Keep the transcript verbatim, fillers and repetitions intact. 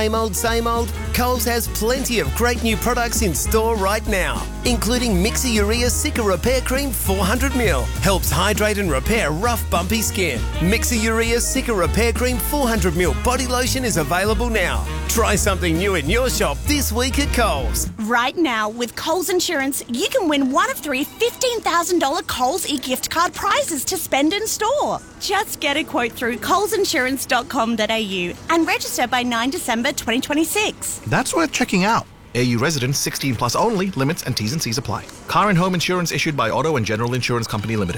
Same old, same old? Coles has plenty of great new products in store right now, including Mixer Urea Sicker Repair Cream four hundred milliliters. Helps hydrate and repair rough, bumpy skin. Mixer Urea Sicker Repair Cream four hundred milliliters body lotion is available now. Try something new in your shop this week at Coles. Right now, with Coles Insurance, you can win one of three fifteen thousand dollars Coles e-gift card prizes to spend in store. Just get a quote through coles insurance dot com dot a u and register by the ninth of December twenty twenty-six. That's worth checking out. A U residents sixteen plus only. Limits and T's and C's apply. Car and home insurance issued by Auto and General Insurance Company Limited.